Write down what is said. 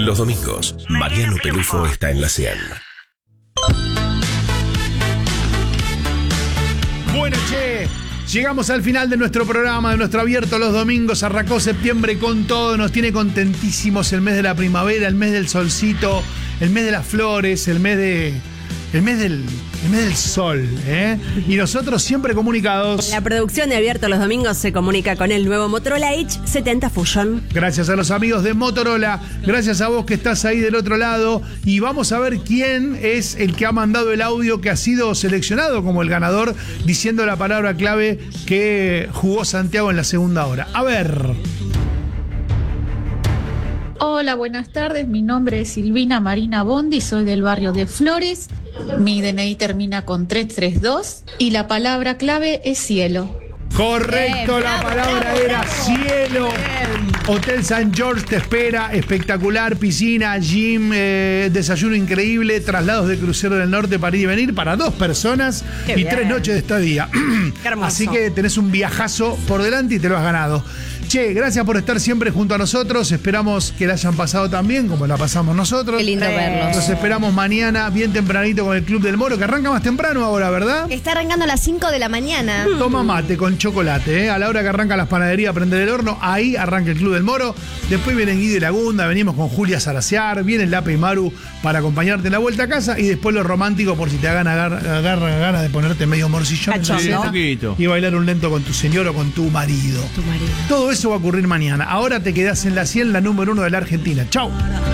Los domingos, Mariano Pelufo está en la 100. Bueno, che, llegamos al final de nuestro programa, de nuestro Abierto los Domingos. Arrancó septiembre con todo, nos tiene contentísimos el mes de la primavera, el mes del solcito, el mes de las flores, el mes del sol, ¿eh? Y nosotros siempre comunicados. La producción de Abierto los Domingos se comunica con el nuevo Motorola Edge 70 Fusion. Gracias a los amigos de Motorola, gracias a vos que estás ahí del otro lado. Y vamos a ver quién es el que ha mandado el audio que ha sido seleccionado como el ganador, diciendo la palabra clave que jugó Santiago en la segunda hora. A ver. Hola, buenas tardes. Mi nombre es Silvina Marina Bondi, soy del barrio de Flores. Mi DNI termina con 332 y la palabra clave es cielo. Correcto, Bien, la bravo, palabra bravo, era bravo. cielo. Bien. Hotel St. George te espera, espectacular, piscina, gym, desayuno increíble, traslados de crucero del norte para ir y venir para 2 personas Qué y bien. 3 noches de estadía. Qué hermoso. Así que tenés un viajazo por delante y te lo has ganado. Che, gracias por estar siempre junto a nosotros. Esperamos que la hayan pasado tan bien como la pasamos nosotros. Qué lindo verlos. Los esperamos mañana bien tempranito con el Club del Moro, que arranca más temprano ahora, ¿verdad? Está arrancando a las 5 de la mañana. Toma mate con chocolate, ¿eh? A la hora que arrancan las panaderías a prender el horno, ahí arranca el Club del Moro. Después vienen Guido y Lagunda, venimos con Julia Saraciar, viene Lape y Maru para acompañarte en la vuelta a casa y después lo romántico por si te hagan ganas de ponerte medio morcillón en la Cachondo. cena Un poquito. y bailar un lento con tu señor o con tu marido. Todo eso va a ocurrir mañana. Ahora te quedás en la 100, la número 1 de la Argentina. Chau.